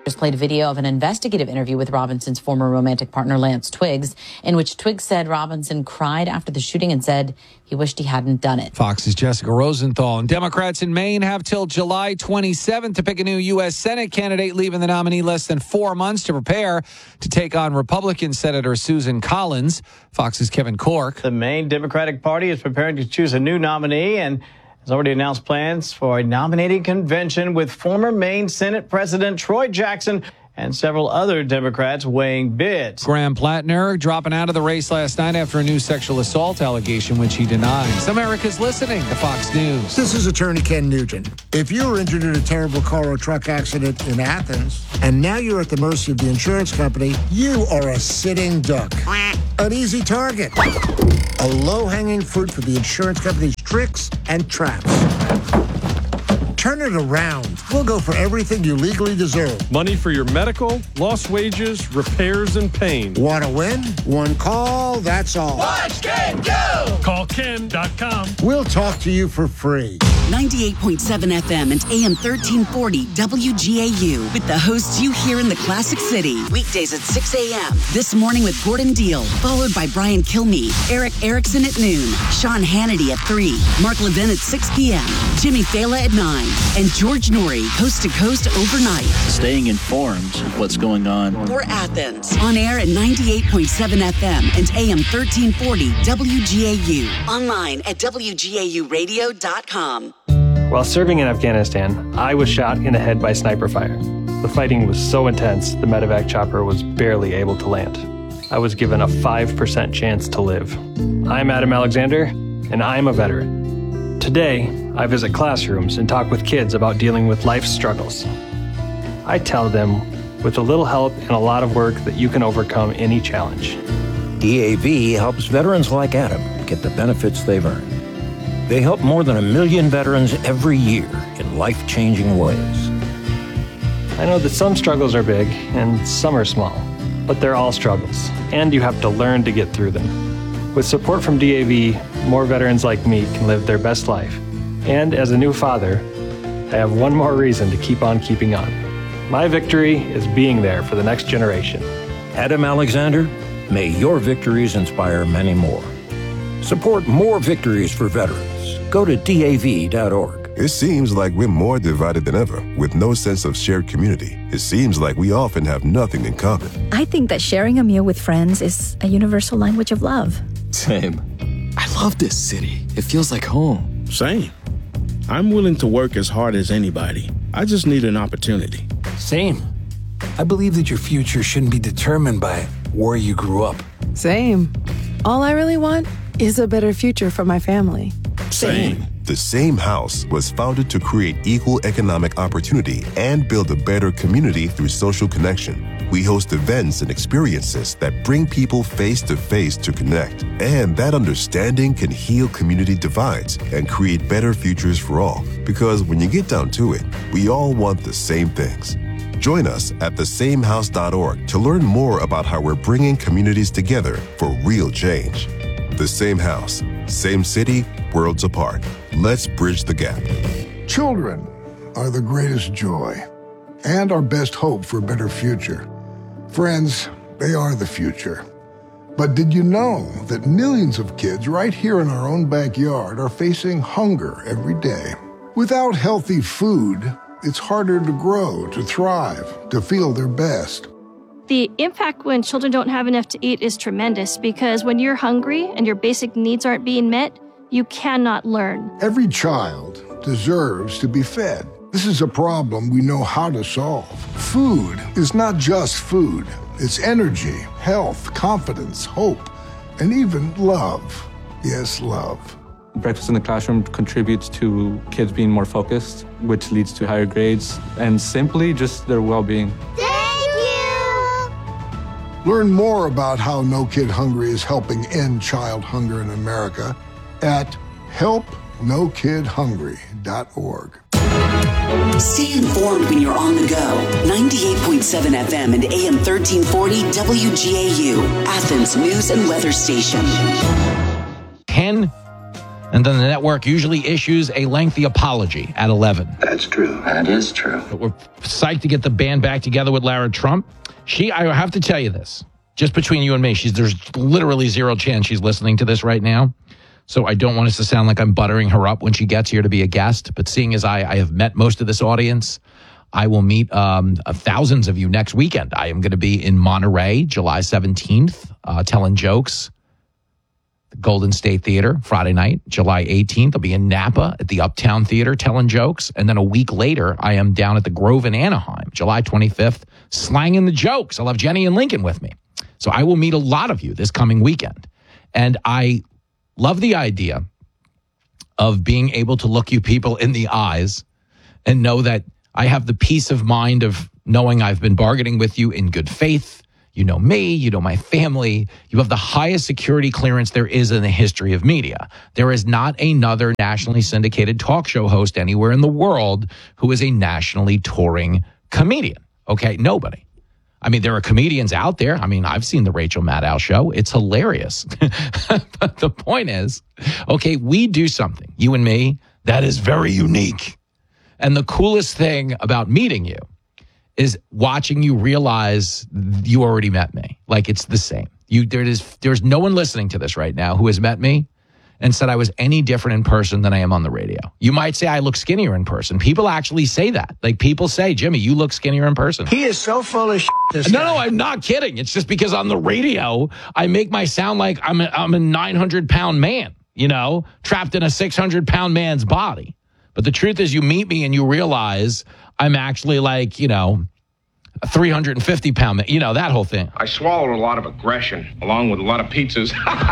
Just played a video of an investigative interview with Robinson's former romantic partner, Lance Twiggs, in which Twiggs said Robinson cried after the shooting and said he wished he hadn't done it. Fox's Jessica Rosenthal. And Democrats in Maine have till July 27th to pick a new U.S. Senate candidate, leaving the nominee less than 4 months to prepare to take on Republican Senator Susan Collins. Fox's Kevin Cork. The Maine Democratic Party is preparing to choose a new nominee and has already announced plans for a nominating convention with former Maine Senate President Troy Jackson and several other Democrats weighing bids. Graham Plattner dropping out of the race last night after a new sexual assault allegation, which he denies. America's listening to Fox News. This is attorney Ken Nugent. If you were injured in a terrible car or truck accident in Athens, and now you're at the mercy of the insurance company, you are a sitting duck. An easy target. A low-hanging fruit for the insurance company's tricks and traps. Turn it around. We'll go for everything you legally deserve. Money for your medical, lost wages, repairs, and pain. Want to win? One call, that's all. Watch Ken go! Call Ken.com. We'll talk to you for free. 98.7 FM and AM 1340 WGAU with the hosts you hear in the Classic City. Weekdays at 6 a.m. This morning with Gordon Deal, followed by Brian Kilmeade, Eric Erickson at noon, Sean Hannity at 3, Mark Levin at 6 p.m., Jimmy Fela at 9, and George Norrie, coast to coast overnight. Staying informed of what's going on. For Athens, on air at 98.7 FM and AM 1340 WGAU. Online at WGAUradio.com. While serving in Afghanistan, I was shot in the head by sniper fire. The fighting was so intense, the medevac chopper was barely able to land. I was given a 5% chance to live. I'm Adam Alexander, and I'm a veteran. Today, I visit classrooms and talk with kids about dealing with life's struggles. I tell them, with a little help and a lot of work, that you can overcome any challenge. DAV helps veterans like Adam get the benefits they've earned. They help more than 1 million veterans every year in life-changing ways. I know that some struggles are big and some are small, but they're all struggles, and you have to learn to get through them. With support from DAV, more veterans like me can live their best life. And as a new father, I have one more reason to keep on keeping on. My victory is being there for the next generation. Adam Alexander, may your victories inspire many more. Support more victories for veterans. Go to DAV.org. It seems like we're more divided than ever, with no sense of shared community. It seems like we often have nothing in common. I think that sharing a meal with friends is a universal language of love. Same. I love this city. It feels like home. Same. I'm willing to work as hard as anybody. I just need an opportunity. Same. I believe that your future shouldn't be determined by where you grew up. Same. All I really want is a better future for my family. Same. The Same House was founded to create equal economic opportunity and build a better community through social connection. We host events and experiences that bring people face to face to connect. And that understanding can heal community divides and create better futures for all. Because when you get down to it, we all want the same things. Join us at thesamehouse.org to learn more about how we're bringing communities together for real change. The Same House, same city, worlds apart. Let's bridge the gap. Children are the greatest joy and our best hope for a better future. Friends, they are the future. But did you know that millions of kids right here in our own backyard are facing hunger every day? Without healthy food, it's harder to grow, to thrive, to feel their best. The impact when children don't have enough to eat is tremendous because when you're hungry and your basic needs aren't being met, you cannot learn. Every child deserves to be fed. This is a problem we know how to solve. Food is not just food. It's energy, health, confidence, hope, and even love. Yes, love. Breakfast in the classroom contributes to kids being more focused, which leads to higher grades, and simply just their well-being. Learn more about how No Kid Hungry is helping end child hunger in America at helpnokidhungry.org. Stay informed when you're on the go. 98.7 FM and AM 1340 WGAU, Athens News and Weather Station. Ken And then the network usually issues a lengthy apology at 11. That's true. That is true. But we're psyched to get the band back together with Lara Trump. I have to tell you this, just between you and me, there's literally zero chance she's listening to this right now. So I don't want us to sound like I'm buttering her up when she gets here to be a guest. But seeing as I have met most of this audience, I will meet thousands of you next weekend. I am going to be in Monterey, July 17th, telling jokes. The Golden State Theater, Friday night. July 18th, I'll be in Napa at the Uptown Theater telling jokes. And then a week later, I am down at the Grove in Anaheim, July 25th, slanging the jokes. I'll have Jenny and Lincoln with me. So I will meet a lot of you this coming weekend. And I love the idea of being able to look you people in the eyes and know that I have the peace of mind of knowing I've been bargaining with you in good faith. You know me, you know my family. You have the highest security clearance there is in the history of media. There is not another nationally syndicated talk show host anywhere in the world who is a nationally touring comedian. Okay, nobody. I mean, there are comedians out there. I mean, I've seen the Rachel Maddow show. It's hilarious. But the point is, okay, we do something, you and me, that is very unique. And the coolest thing about meeting you is watching you realize you already met me. Like, it's the same. There's no one listening to this right now who has met me and said I was any different in person than I am on the radio. You might say I look skinnier in person. People actually say that. Like, people say, Jimmy, you look skinnier in person. He is so full of shit, No, I'm not kidding. It's just because on the radio, I make my sound like I'm a 900-pound man, trapped in a 600-pound man's body. But the truth is, you meet me and you realize I'm actually like, a 350-pound man, that whole thing. I swallowed a lot of aggression along with a lot of pizzas.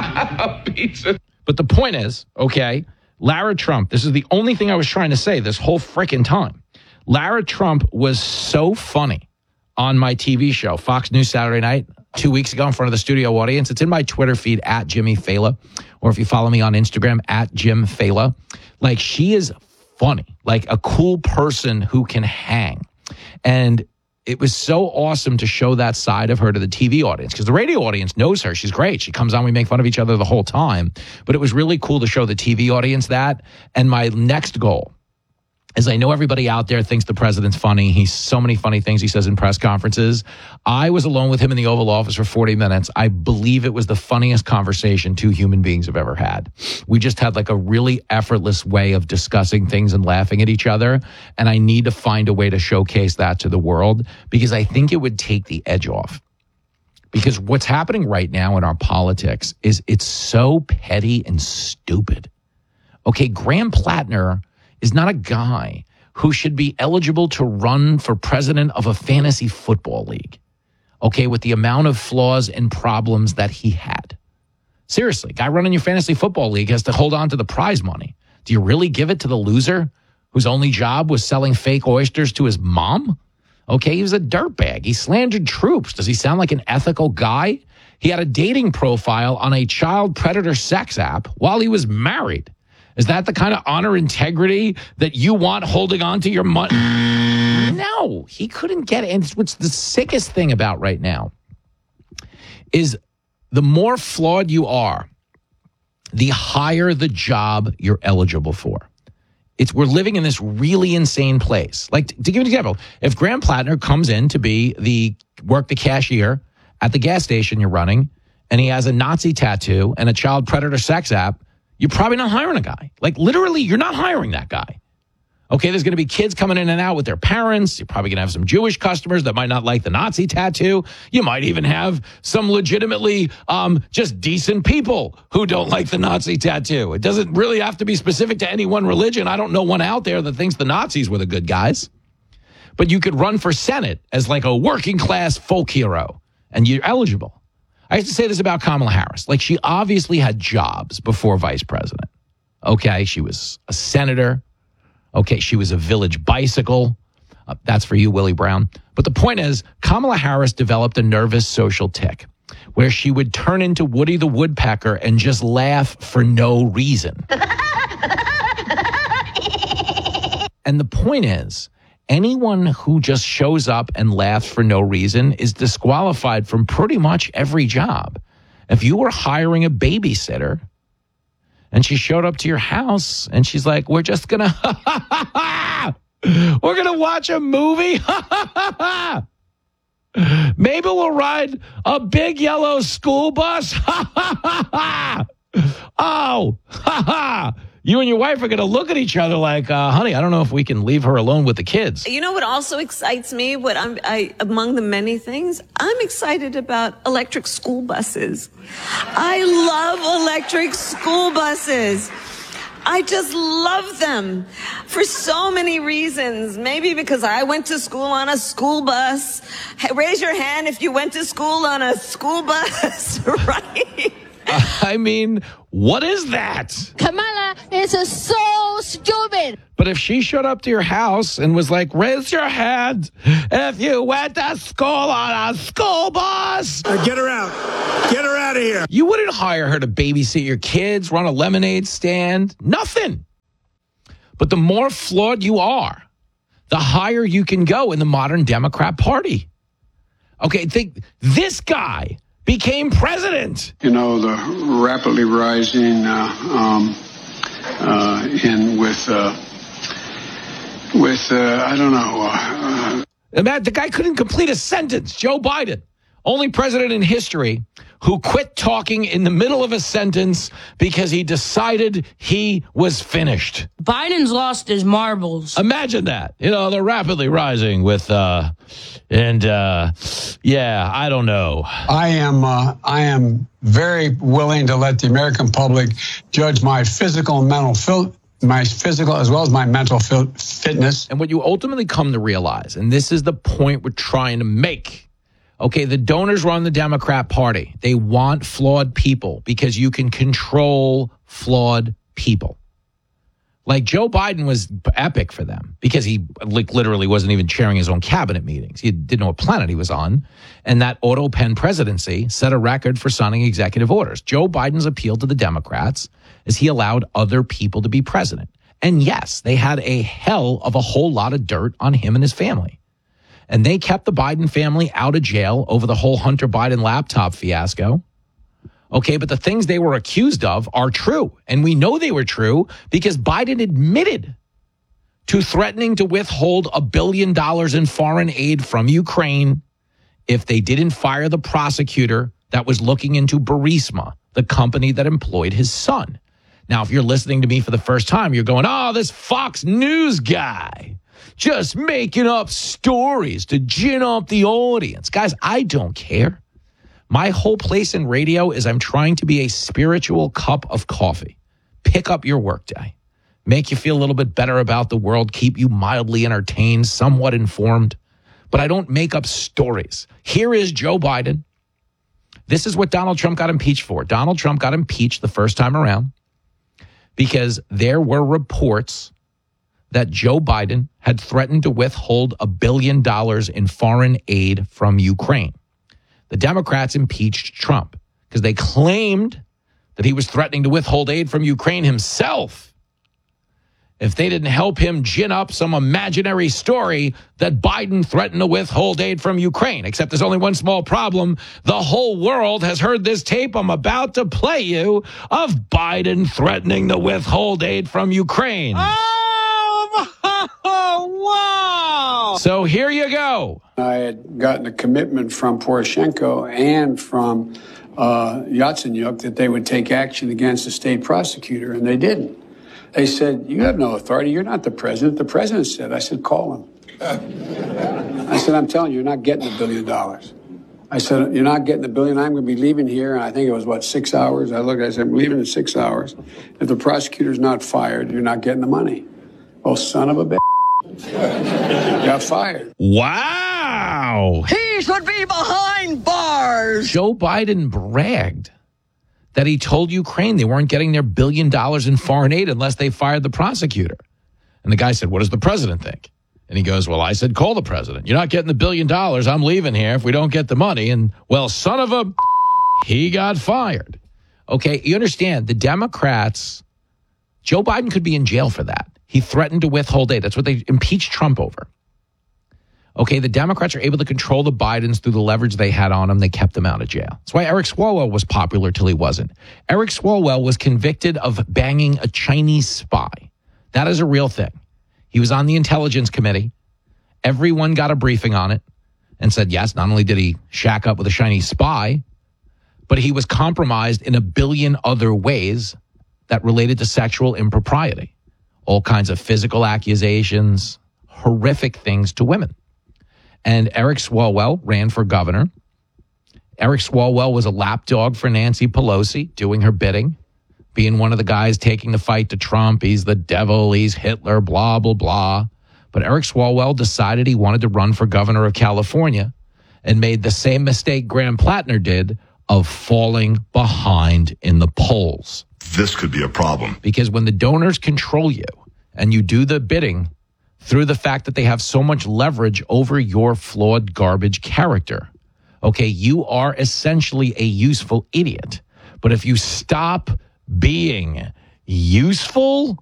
Pizza. But the point is, okay, Lara Trump, this is the only thing I was trying to say this whole freaking time. Lara Trump was so funny on my TV show, Fox News Saturday Night, 2 weeks ago in front of the studio audience. It's in my Twitter feed, @Jimmy_Fallon, or if you follow me on Instagram, @JimFallon. Like, she is funny, like a cool person who can hang. And it was so awesome to show that side of her to the TV audience, because the radio audience knows her. She's great. She comes on. We make fun of each other the whole time. But it was really cool to show the TV audience that. And my next goal is, I know everybody out there thinks the president's funny. He's so many funny things he says in press conferences. I was alone with him in the Oval Office for 40 minutes. I believe it was the funniest conversation two human beings have ever had. We just had like a really effortless way of discussing things and laughing at each other. And I need to find a way to showcase that to the world, because I think it would take the edge off. Because what's happening right now in our politics is it's so petty and stupid. Okay, Graham Plattner is not a guy who should be eligible to run for president of a fantasy football league, okay, with the amount of flaws and problems that he had. Seriously, guy running your fantasy football league has to hold on to the prize money. Do you really give it to the loser whose only job was selling fake oysters to his mom? Okay, he was a dirtbag. He slandered troops. Does he sound like an ethical guy? He had a dating profile on a child predator sex app while he was married. Is that the kind of honor integrity that you want holding on to your money? No, he couldn't get it. And what's the sickest thing about right now is the more flawed you are, the higher the job you're eligible for. We're living in this really insane place. Like, to give you an example, if Graham Plattner comes in to work the cashier at the gas station you're running, and he has a Nazi tattoo and a child predator sex app, you're probably not hiring a guy. Like, literally, you're not hiring that guy. Okay, there's going to be kids coming in and out with their parents. You're probably going to have some Jewish customers that might not like the Nazi tattoo. You might even have some legitimately just decent people who don't like the Nazi tattoo. It doesn't really have to be specific to any one religion. I don't know one out there that thinks the Nazis were the good guys. But you could run for Senate as like a working class folk hero, and you're eligible. I used to say this about Kamala Harris. Like, she obviously had jobs before vice president. Okay, she was a senator. Okay, she was a village bicycle. That's for you, Willie Brown. But the point is, Kamala Harris developed a nervous social tic where she would turn into Woody the Woodpecker and just laugh for no reason. And the point is, anyone who just shows up and laughs for no reason is disqualified from pretty much every job. If you were hiring a babysitter And she showed up to your house and she's like, we're just going to, we're going to watch a movie. Maybe we'll ride a big yellow school bus. Oh, you and your wife are going to look at each other like, honey, I don't know if we can leave her alone with the kids. You know what also excites me? Among the many things, I'm excited about electric school buses. I love electric school buses. I just love them for so many reasons. Maybe because I went to school on a school bus. Hey, raise your hand if you went to school on a school bus, right? I mean, what is that? Kamala is so stupid. But if she showed up to your house and was like, raise your hand if you went to school on a school bus. Get her out. Get her out of here. You wouldn't hire her to babysit your kids, run a lemonade stand. Nothing. But the more flawed you are, the higher you can go in the modern Democrat Party. Okay, think this guy became president. You know, the rapidly rising I don't know. The guy couldn't complete a sentence. Joe Biden, only president in history who quit talking in the middle of a sentence because he decided he was finished. Biden's lost his marbles. Imagine that. You know, they're rapidly rising with, yeah, I don't know. I am very willing to let the American public judge my physical and mental my physical as well as my mental fitness. And what you ultimately come to realize, and this is the point we're trying to make, okay, the donors run the Democrat Party. They want flawed people because you can control flawed people. Like Joe Biden was epic for them because he literally wasn't even chairing his own cabinet meetings. He didn't know what planet he was on. And that auto pen presidency set a record for signing executive orders. Joe Biden's appeal to the Democrats is he allowed other people to be president. And yes, they had a hell of a whole lot of dirt on him and his family. And they kept the Biden family out of jail over the whole Hunter Biden laptop fiasco. Okay, but the things they were accused of are true. And we know they were true because Biden admitted to threatening to withhold $1 billion in foreign aid from Ukraine if they didn't fire the prosecutor that was looking into Burisma, the company that employed his son. Now, if you're listening to me for the first time, you're going, oh, this Fox News guy just making up stories to gin up the audience. Guys, I don't care. My whole place in radio is I'm trying to be a spiritual cup of coffee. Pick up your workday. Make you feel a little bit better about the world. Keep you mildly entertained, somewhat informed. But I don't make up stories. Here is Joe Biden. This is what Donald Trump got impeached for. Donald Trump got impeached the first time around because there were reports that Joe Biden had threatened to withhold $1 billion in foreign aid from Ukraine. The Democrats impeached Trump because they claimed that he was threatening to withhold aid from Ukraine himself if they didn't help him gin up some imaginary story that Biden threatened to withhold aid from Ukraine. Except there's only one small problem. The whole world has heard this tape I'm about to play you of Biden threatening to withhold aid from Ukraine. Wow! So here you go. I had gotten a commitment from Poroshenko and from Yatsenyuk that they would take action against the state prosecutor, and they didn't. They said, you have no authority. You're not the president. The president said. I said, call him. I said, I'm telling you, you're not getting $1 billion. I said, you're not getting $1 billion. I'm going to be leaving here. And I think it was, 6 hours? I said, I'm leaving in 6 hours. If the prosecutor's not fired, you're not getting the money. Oh, son of a bitch. Got fired. Wow. He should be behind bars. Joe Biden bragged that he told Ukraine they weren't getting their $1 billion in foreign aid unless they fired the prosecutor. And the guy said, what does the president think? And he goes, well, I said, call the president. You're not getting the $1 billion. I'm leaving here if we don't get the money. And, well, son of a, he got fired. Okay, you understand, the Democrats, Joe Biden could be in jail for that. He threatened to withhold aid. That's what they impeached Trump over. Okay, the Democrats are able to control the Bidens through the leverage they had on them. They kept them out of jail. That's why Eric Swalwell was popular till he wasn't. Eric Swalwell was convicted of banging a Chinese spy. That is a real thing. He was on the Intelligence Committee. Everyone got a briefing on it and said, yes, not only did he shack up with a Chinese spy, but he was compromised in a billion other ways that related to sexual impropriety. All kinds of physical accusations, horrific things to women. And Eric Swalwell ran for governor. Eric Swalwell was a lapdog for Nancy Pelosi, doing her bidding, being one of the guys taking the fight to Trump. He's the devil, he's Hitler, blah, blah, blah. But Eric Swalwell decided he wanted to run for governor of California and made the same mistake Graham Plattner did of falling behind in the polls. This could be a problem. Because when the donors control you and you do the bidding through the fact that they have so much leverage over your flawed garbage character, okay, you are essentially a useful idiot. But if you stop being useful,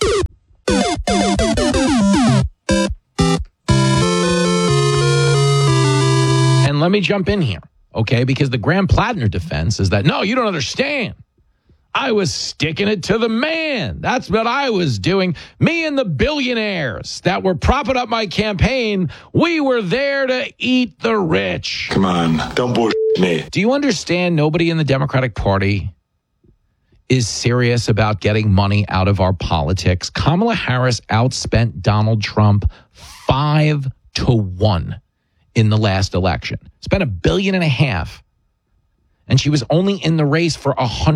and let me jump in here, okay, because the Graham Plattner defense is that, no, you don't understand. I was sticking it to the man. That's what I was doing. Me and the billionaires that were propping up my campaign, we were there to eat the rich. Come on, don't bullshit me. Do you understand nobody in the Democratic Party is serious about getting money out of our politics? Kamala Harris outspent Donald Trump 5-1 in the last election. Spent $1.5 billion. And she was only in the race for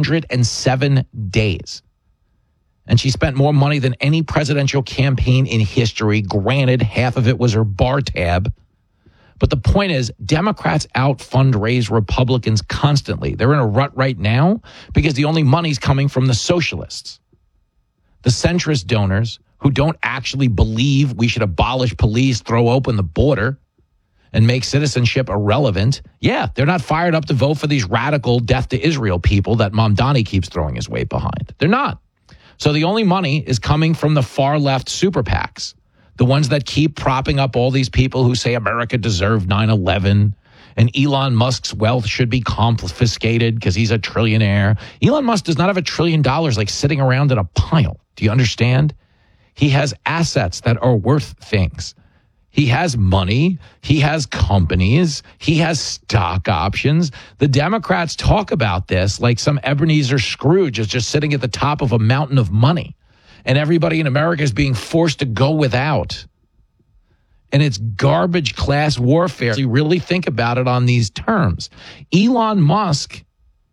107 days. And she spent more money than any presidential campaign in history. Granted, half of it was her bar tab. But the point is, Democrats out-fundraise Republicans constantly. They're in a rut right now because the only money's coming from the socialists. The centrist donors who don't actually believe we should abolish police, throw open the border, and make citizenship irrelevant. Yeah, they're not fired up to vote for these radical death to Israel people that Mamdani keeps throwing his weight behind. They're not. So the only money is coming from the far left super PACs, the ones that keep propping up all these people who say America deserved 9/11 and Elon Musk's wealth should be confiscated because he's a trillionaire. Elon Musk does not have $1 trillion like sitting around in a pile. Do you understand? He has assets that are worth things. He has money. He has companies. He has stock options. The Democrats talk about this like some Ebenezer Scrooge is just sitting at the top of a mountain of money. And everybody in America is being forced to go without. And it's garbage class warfare. You really think about it on these terms. Elon Musk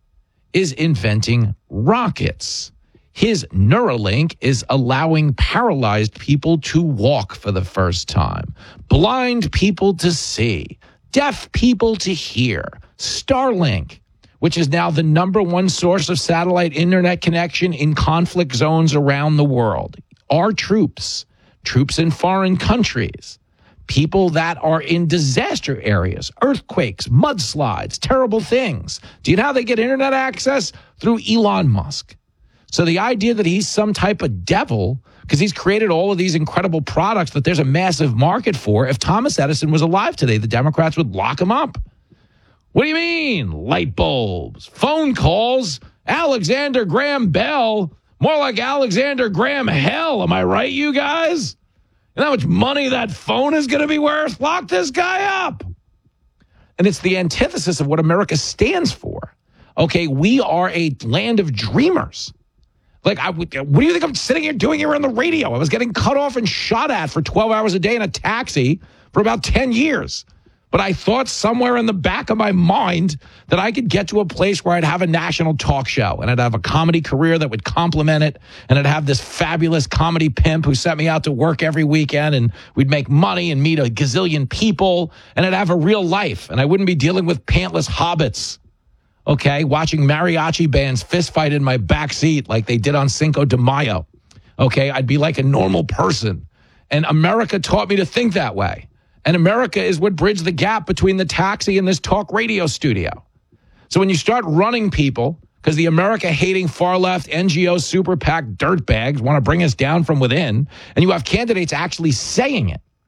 is inventing rockets. His Neuralink is allowing paralyzed people to walk for the first time, blind people to see, deaf people to hear. Starlink, which is now the #1 source of satellite internet connection in conflict zones around the world. Our troops in foreign countries, people that are in disaster areas, earthquakes, mudslides, terrible things. Do you know how they get internet access? Through Elon Musk. So the idea that he's some type of devil because he's created all of these incredible products that there's a massive market for. If Thomas Edison was alive today, the Democrats would lock him up. What do you mean? Light bulbs, phone calls, Alexander Graham Bell, more like Alexander Graham Hell. Am I right, you guys? You know how much money that phone is going to be worth? Lock this guy up. And it's the antithesis of what America stands for. Okay, we are a land of dreamers. Like, what do you think I'm sitting here doing here on the radio? I was getting cut off and shot at for 12 hours a day in a taxi for about 10 years. But I thought somewhere in the back of my mind that I could get to a place where I'd have a national talk show and I'd have a comedy career that would complement it. And I'd have this fabulous comedy pimp who sent me out to work every weekend and we'd make money and meet a gazillion people and I'd have a real life. And I wouldn't be dealing with pantless hobbits. Okay, watching mariachi bands fist fight in my back seat like they did on Cinco de Mayo. Okay, I'd be like a normal person. And America taught me to think that way. And America is what bridged the gap between the taxi and this talk radio studio. So when you start running people, because the America-hating far-left NGO super PAC dirtbags want to bring us down from within, and you have candidates actually saying it,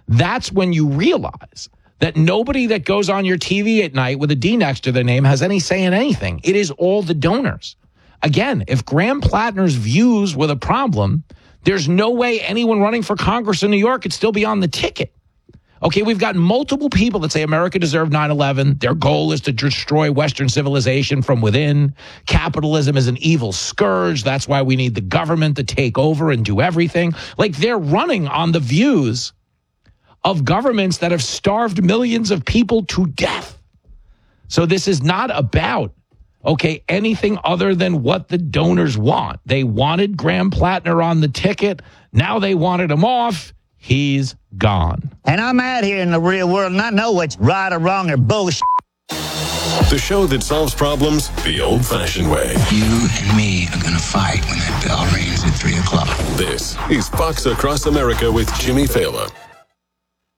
That's when you realize that nobody that goes on your TV at night with a D next to their name has any say in anything. It is all the donors. Again, if Graham Plattner's views were the problem, there's no way anyone running for Congress in New York could still be on the ticket. Okay, we've got multiple people that say America deserved 9/11. Their goal is to destroy Western civilization from within. Capitalism is an evil scourge. That's why we need the government to take over and do everything. Like, they're running on the views of governments that have starved millions of people to death. So this is not about, okay, anything other than what the donors want. They wanted Graham Plattner on the ticket. Now they wanted him off. He's gone. And I'm out here in the real world and I know what's right or wrong or bullshit. The show that solves problems the old-fashioned way. You and me are going to fight when that bell rings at 3 o'clock. This is Fox Across America with Jimmy Fallon.